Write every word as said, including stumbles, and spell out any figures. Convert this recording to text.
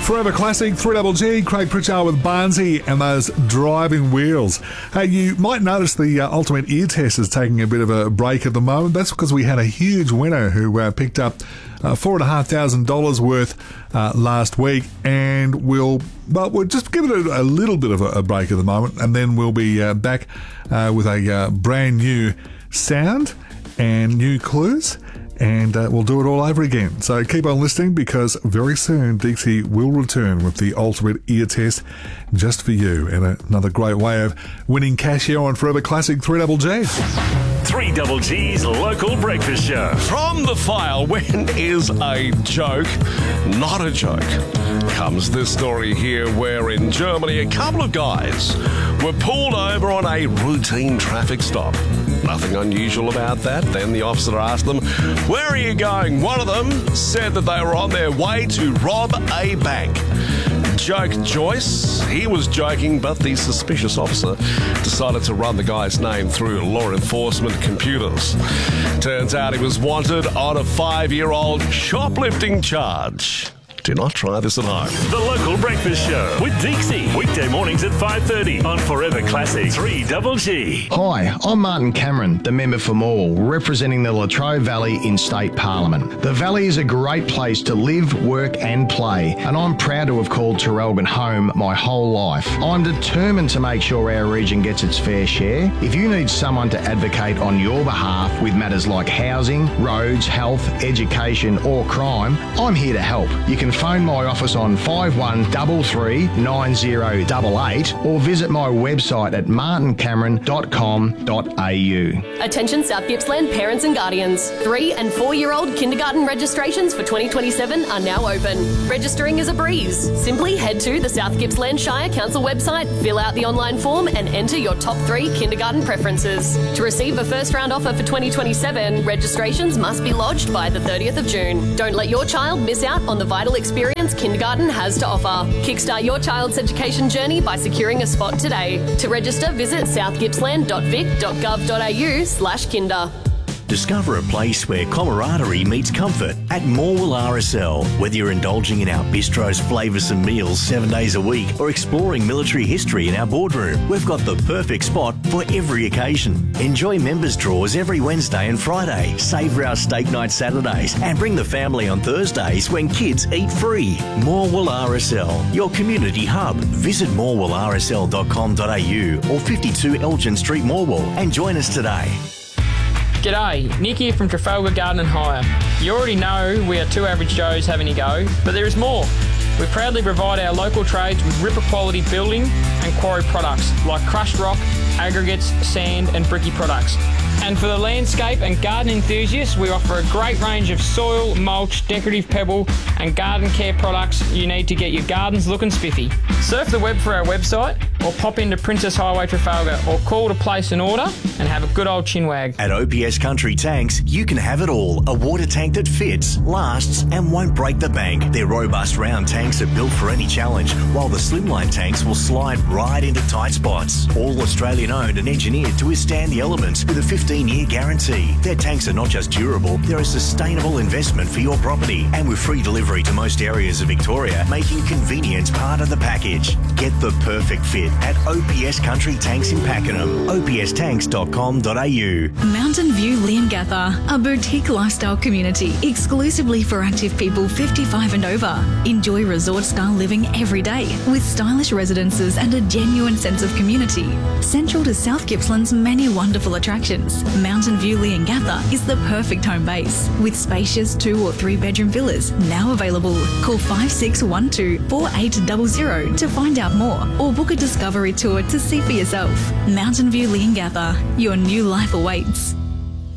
Forever Classic, three Double G, Craig Pritchard with Barnsey and those driving wheels. Hey, you might notice the uh, Ultimate Ear Test is taking a bit of a break at the moment. That's because we had a huge winner who uh, picked up uh, four thousand five hundred dollars worth uh, last week, and we'll, well, we'll just give it a, a little bit of a, a break at the moment, and then we'll be uh, back uh, with a uh, brand new sound and new clues. And uh, we'll do it all over again. So keep on listening, because very soon Dixie will return with the Ultimate Ear Test just for you. And another great way of winning cash here on Forever Classic three Double G. three Double G's local breakfast show. From the file, when is a joke not a joke, comes this story here where in Germany a couple of guys were pulled over on a routine traffic stop. Nothing unusual about that. Then the officer asked them, "Where are you going?" One of them said that they were on their way to rob a bank. Joke Joyce. He was joking, but the suspicious officer decided to run the guy's name through law enforcement computers. Turns out he was wanted on a five-year-old shoplifting charge. Do not try this at home. The local breakfast show with Dixie. Weekday mornings at five thirty on Forever Classic three Double G. Hi, I'm Martin Cameron, the member for Morwell, representing the Latrobe Valley in State Parliament. The Valley is a great place to live, work and play, and I'm proud to have called Terrelgan home my whole life. I'm determined to make sure our region gets its fair share. If you need someone to advocate on your behalf with matters like housing, roads, health, education or crime, I'm here to help. You can phone my office on five one three three nine zero eight eight or visit my website at martin cameron dot com dot a u. Attention South Gippsland parents and guardians. Three and four-year-old kindergarten registrations for twenty twenty-seven are now open. Registering is a breeze. Simply head to the South Gippsland Shire Council website, fill out the online form and enter your top three kindergarten preferences. To receive a first round offer for twenty twenty-seven, registrations must be lodged by the thirtieth of June. Don't let your child miss out on the vital experience kindergarten has to offer. Kickstart your child's education journey by securing a spot today. To register, visit south gippsland dot vic dot gov dot a u slash kinder. Discover a place where camaraderie meets comfort at Morwell R S L. Whether you're indulging in our bistro's flavoursome meals seven days a week or exploring military history in our boardroom, we've got the perfect spot for every occasion. Enjoy members' draws every Wednesday and Friday, savour our steak night Saturdays and bring the family on Thursdays when kids eat free. Morwell R S L, your community hub. Visit morwell r s l dot com dot a u or fifty-two Elgin Street, Morwell, and join us today. G'day, Nick here from Trafalgar Garden and Hire. You already know we are two average Joes having a go, but there is more. We proudly provide our local trades with ripper quality building and quarry products like crushed rock, aggregates, sand and bricky products. And for the landscape and garden enthusiasts, we offer a great range of soil, mulch, decorative pebble and garden care products you need to get your gardens looking spiffy. Surf the web for our website or pop into Princess Highway Trafalgar or call to place an order and have a good old chinwag. At O P S Country Tanks, you can have it all. A water tank that fits, lasts and won't break the bank. Their robust round tanks are built for any challenge, while the slimline tanks will slide right into tight spots. All Australian owned and engineered to withstand the elements with a fifteen-year guarantee. Their tanks are not just durable, they're a sustainable investment for your property. And with free delivery to most areas of Victoria, making convenience part of the package. Get the perfect fit at O P S Country Tanks in Pakenham. o p s tanks dot com dot a u. Mountain View Leongatha, a boutique lifestyle community exclusively for active people fifty-five and over. Enjoy resort-style living every day with stylish residences and a genuine sense of community. Central to South Gippsland's many wonderful attractions, Mountain View Leongatha is the perfect home base with spacious two or three bedroom villas now available. Call five six one two, four eight zero zero to find out more or book a discovery tour to see for yourself. Mountain View Leongatha, your new life awaits.